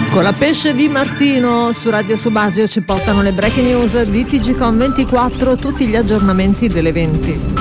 Con la pesce di Martino su Radio Subasio ci portano le breaking news di TGcom 24, tutti gli aggiornamenti delle 20.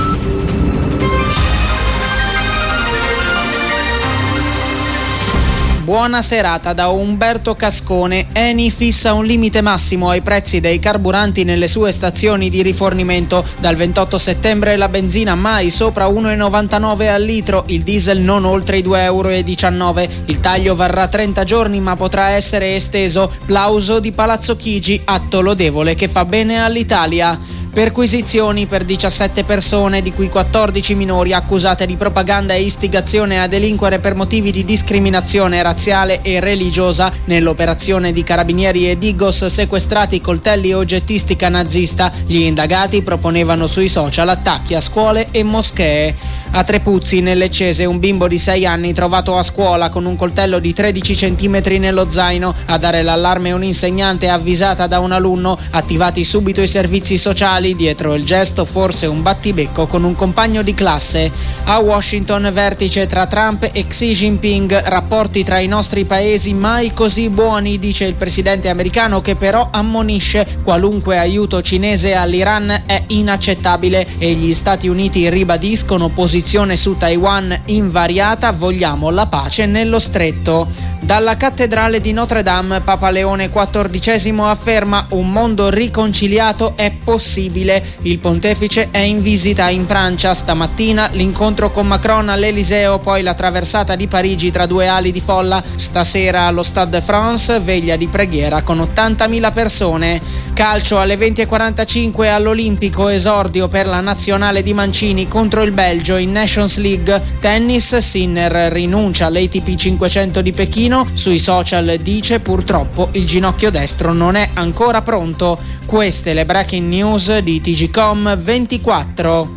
Buona serata da Umberto Cascone. Eni fissa un limite massimo ai prezzi dei carburanti nelle sue stazioni di rifornimento. Dal 28 settembre la benzina mai sopra 1,99 al litro, il diesel non oltre i 2,19 euro. Il taglio varrà 30 giorni ma potrà essere esteso. Plauso di Palazzo Chigi, atto lodevole che fa bene all'Italia. Perquisizioni per 17 persone, di cui 14 minori, accusate di propaganda e istigazione a delinquere per motivi di discriminazione razziale e religiosa. Nell'operazione di carabinieri e Digos sequestrati coltelli e oggettistica nazista. Gli indagati proponevano sui social attacchi a scuole e moschee. A Trepuzzi, nel Leccese, un bimbo di 6 anni trovato a scuola con un coltello di 13 cm nello zaino. A dare l'allarme un'insegnante avvisata da un alunno. Attivati subito i servizi sociali. Dietro il gesto forse un battibecco con un compagno di classe. A Washington, vertice tra Trump e Xi Jinping. Rapporti tra i nostri paesi mai così buoni, dice il presidente americano, che però ammonisce: qualunque aiuto cinese all'Iran è inaccettabile. E gli Stati Uniti ribadiscono posizione su Taiwan invariata: vogliamo la pace nello stretto. Dalla cattedrale di Notre Dame, Papa Leone XIV afferma: un mondo riconciliato è possibile. Il pontefice è in visita in Francia. Stamattina l'incontro con Macron all'Eliseo, poi la traversata di Parigi tra due ali di folla. Stasera allo Stade de France, veglia di preghiera con 80.000 persone. Calcio alle 20:45 all'Olimpico, esordio per la nazionale di Mancini contro il Belgio in Nations League. Tennis, Sinner rinuncia all'ATP 500 di Pechino. Sui social dice: purtroppo il ginocchio destro non è ancora pronto. Queste le breaking news di TGcom 24.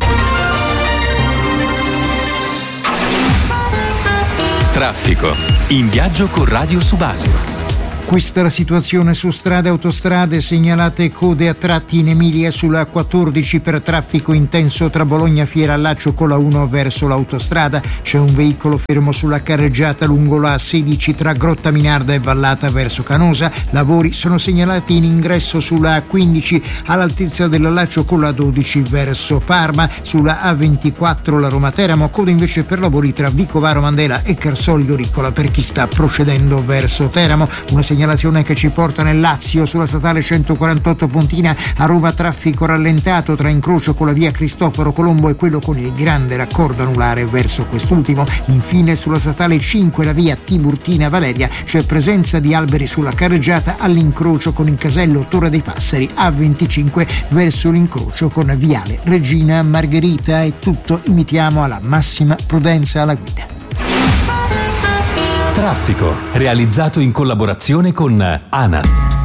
Traffico. In viaggio con Radio Subasio. Questa è la situazione su strade e autostrade. Segnalate code a tratti in Emilia sulla 14 per traffico intenso tra Bologna Fiera Allaccio con la 1 verso l'autostrada. C'è un veicolo fermo sulla carreggiata lungo la 16 tra Grotta Minarda e Vallata verso Canosa. Lavori sono segnalati in ingresso sulla A15 all'altezza dell'Allaccio con la 12 verso Parma. Sulla A24 la Roma Teramo, code invece per lavori tra Vicovaro Mandela e Carsoli Ricola per chi sta procedendo verso Teramo. Una segnalazione che ci porta nel Lazio sulla statale 148 Pontina. A Roma traffico rallentato tra incrocio con la via Cristoforo Colombo e quello con il grande raccordo anulare verso quest'ultimo. Infine sulla statale 5 la via Tiburtina Valeria c'è presenza di alberi sulla carreggiata all'incrocio con il casello Torre dei Passeri. A25 verso l'incrocio con viale Regina Margherita. È tutto, invitiamo alla massima prudenza alla guida. Traffico, realizzato in collaborazione con ANAS.